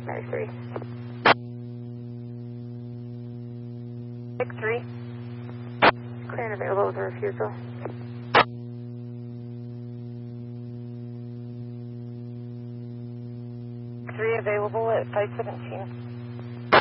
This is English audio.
Mary 3. Vic 3. Clear and available with a refusal. Three available at 517.